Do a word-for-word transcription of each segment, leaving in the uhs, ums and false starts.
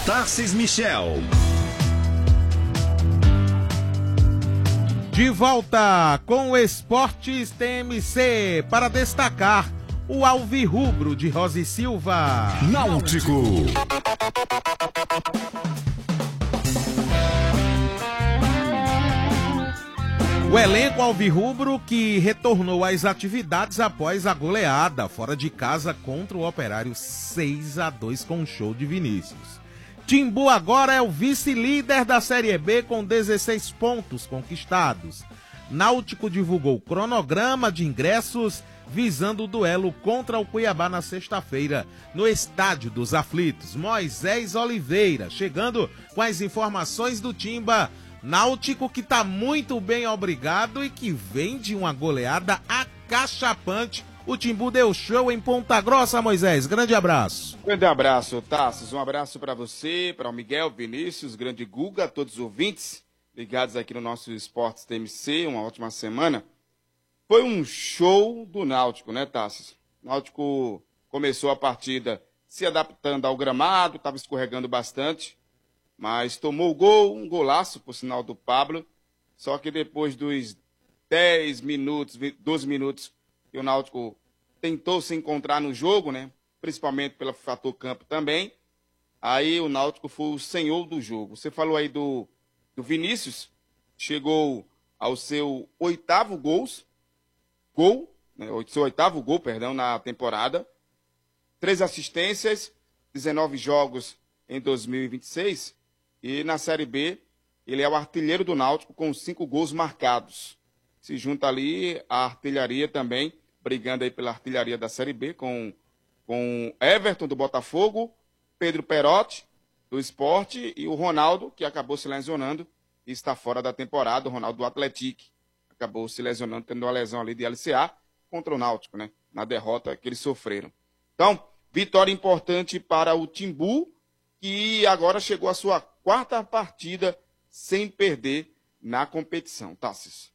Tarcis Michel. De volta com o Esportes T M C para destacar o alvirrubro de Rosa e Silva. Náutico. O elenco alvirrubro que retornou às atividades após a goleada fora de casa contra o Operário seis a dois com show de Vinícius. Timbu agora é o vice-líder da Série B com dezesseis pontos conquistados. Náutico divulgou o cronograma de ingressos visando o duelo contra o Cuiabá na sexta-feira no Estádio dos Aflitos. Moisés Oliveira chegando com as informações do Timba. Náutico que tá muito bem obrigado e que vem de uma goleada acachapante. O Timbu deu show em Ponta Grossa, Moisés. Grande abraço. Grande abraço, Tassos. Um abraço para você, para o Miguel, Vinícius, grande Guga, todos os ouvintes ligados aqui no nosso Esportes T M C. Uma ótima semana. Foi um show do Náutico, né, Tassos? O Náutico começou a partida se adaptando ao gramado, estava escorregando bastante, mas tomou o gol, um golaço, por sinal do Pablo. Só que depois dos dez minutos, doze minutos, que o Náutico tentou se encontrar no jogo, né? Principalmente pelo fator campo também. Aí o Náutico foi o senhor do jogo. Você falou aí do, do Vinícius, chegou ao seu oitavo gols, gol, né? Seu oitavo gol, perdão, na temporada. Três assistências, dezenove jogos em dois mil e vinte e seis. E na Série B, ele é o artilheiro do Náutico com cinco gols marcados. Se junta ali a artilharia também, brigando aí pela artilharia da Série B, com, com Everton, do Botafogo, Pedro Perotti, do Sport, e o Ronaldo, que acabou se lesionando e está fora da temporada, o Ronaldo do Atlético. Acabou se lesionando, tendo uma lesão ali de L C A contra o Náutico, né? Na derrota que eles sofreram. Então, vitória importante para o Timbu, que agora chegou à sua quarta partida sem perder na competição. Tassis.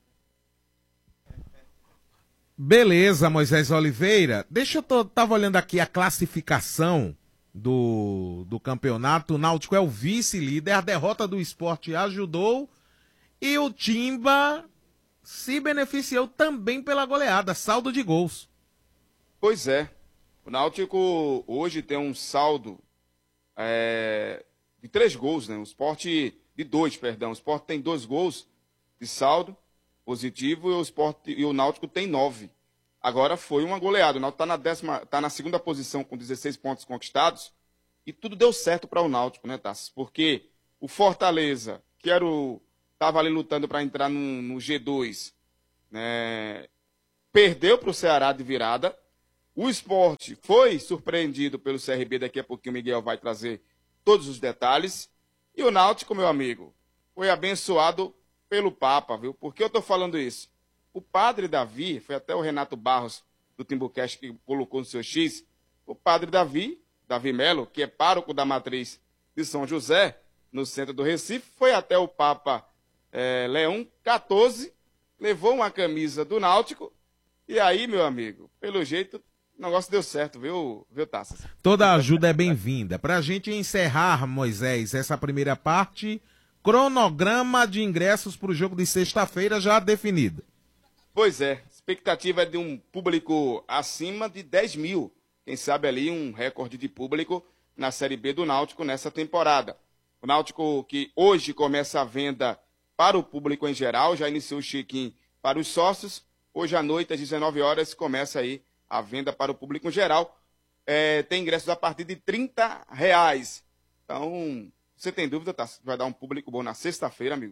Beleza, Moisés Oliveira. Deixa eu tô, tava olhando aqui a classificação do, do campeonato. O Náutico é o vice-líder. A derrota do Sport ajudou. E o Timba se beneficiou também pela goleada. Saldo de gols. Pois é. O Náutico hoje tem um saldo é, de três gols, né? O Sport de dois, perdão. O Sport tem dois gols de saldo positivo e o, Sport, e o Náutico tem nove. Agora foi uma goleada. O Náutico está na, décima, tá na segunda posição com dezesseis pontos conquistados e tudo deu certo para o Náutico, né, Tassi? Porque o Fortaleza, que era o estava ali lutando para entrar no, no G dois, né, perdeu para o Ceará de virada. O Sport foi surpreendido pelo C R B, daqui a pouquinho o Miguel vai trazer todos os detalhes. E o Náutico, meu amigo, foi abençoado pelo Papa, viu? Por que eu estou falando isso? O padre Davi, foi até o Renato Barros do Timbucast que colocou no seu X, o padre Davi, Davi Melo, que é pároco da matriz de São José, no centro do Recife, foi até o Papa é, Leão quatorze, levou uma camisa do Náutico, e aí, meu amigo, pelo jeito, o negócio deu certo, viu, viu Taças? Toda ajuda é bem-vinda. Para a gente encerrar, Moisés, essa primeira parte, cronograma de ingressos para o jogo de sexta-feira já definido. Pois é, expectativa é de um público acima de dez mil. Quem sabe ali um recorde de público na Série B do Náutico nessa temporada. O Náutico que hoje começa a venda para o público em geral, já iniciou o check-in para os sócios. Hoje à noite, às dezenove horas, começa aí a venda para o público em geral. É, tem ingressos a partir de trinta reais. Então, você tem dúvida, tá? Vai dar um público bom na sexta-feira, amigo?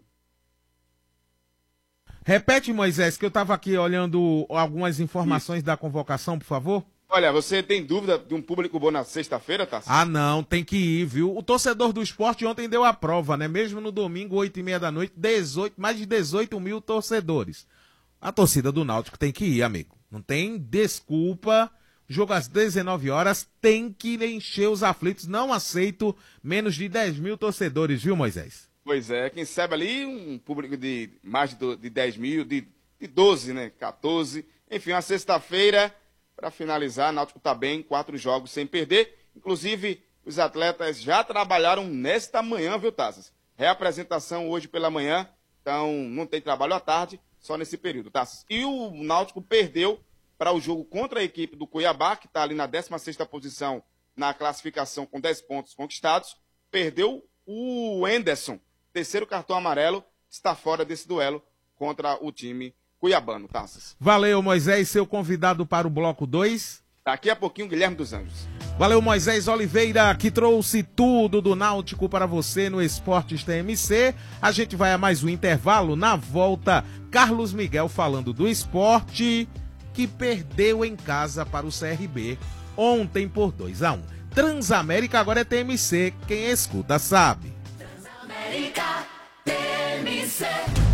Repete, Moisés, que eu estava aqui olhando algumas informações Isso. da convocação, por favor. Olha, você tem dúvida de um público bom na sexta-feira, tá? Ah, não, tem que ir, viu? O torcedor do esporte ontem deu a prova, né? Mesmo no domingo, oito e meia da noite, dezoito, mais de dezoito mil torcedores. A torcida do Náutico tem que ir, amigo. Não tem desculpa. Jogo às dezenove horas, tem que encher os aflitos. Não aceito menos de dez mil torcedores, viu, Moisés? Pois é, quem sabe ali um público de mais de, de dez mil, de, de doze, né? quatorze. Enfim, uma sexta-feira, para finalizar, Náutico tá bem, quatro jogos sem perder. Inclusive, os atletas já trabalharam nesta manhã, viu, Taças? Reapresentação hoje pela manhã, então não tem trabalho à tarde, só nesse período, Taças. E o Náutico perdeu para o jogo contra a equipe do Cuiabá, que está ali na décima sexta posição na classificação com dez pontos conquistados. Perdeu o Henderson, terceiro cartão amarelo, está fora desse duelo contra o time cuiabano, Taças. Valeu, Moisés, seu convidado para o bloco dois. Daqui a pouquinho, Guilherme dos Anjos. Valeu, Moisés Oliveira, que trouxe tudo do Náutico para você no Esportes T M C. A gente vai a mais um intervalo. Na volta, Carlos Miguel falando do esporte que perdeu em casa para o C R B ontem por dois a um. Transamérica agora é T M C, quem escuta sabe. Transamérica, T M C.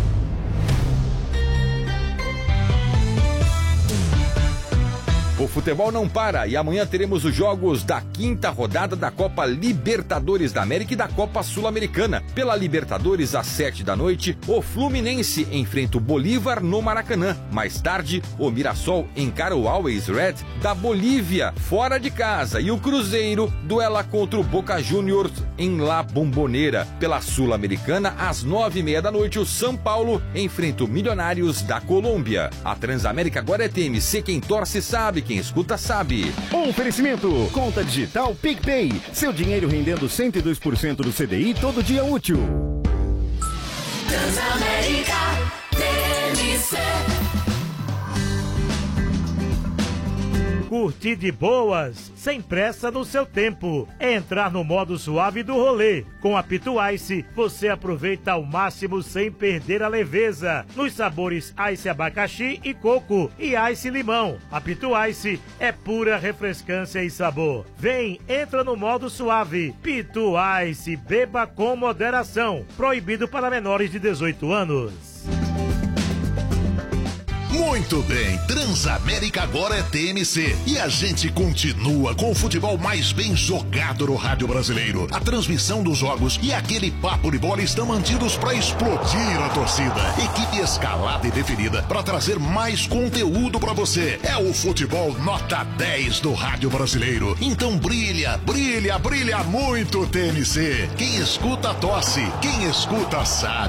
O futebol não para e amanhã teremos os jogos da quinta rodada da Copa Libertadores da América e da Copa Sul-Americana. Pela Libertadores, às sete da noite, o Fluminense enfrenta o Bolívar no Maracanã. Mais tarde, o Mirassol encara o Always Red da Bolívia, fora de casa. E o Cruzeiro duela contra o Boca Juniors em La Bombonera. Pela Sul-Americana, às nove e meia da noite, o São Paulo enfrenta o Milionários da Colômbia. A Transamérica agora é T M C, quem torce sabe, quem escuta sabe. Oferecimento, conta digital PicPay, seu dinheiro rendendo cento e dois por cento do C D I todo dia útil. Transamérica, T M C. Curtir de boas, sem pressa no seu tempo. É entrar no modo suave do rolê. Com a Pitu Ice, você aproveita ao máximo sem perder a leveza. Nos sabores Ice abacaxi e coco e Ice limão. A Pitu Ice é pura refrescância e sabor. Vem, entra no modo suave. Pitu Ice, beba com moderação. Proibido para menores de dezoito anos. Muito bem, Transamérica agora é T M C e a gente continua com o futebol mais bem jogado no rádio brasileiro. A transmissão dos jogos e aquele papo de bola estão mantidos para explodir a torcida. Equipe escalada e definida para trazer mais conteúdo para você. É o futebol nota dez do rádio brasileiro. Então brilha, brilha, brilha muito, T M C. Quem escuta tosse, quem escuta sabe.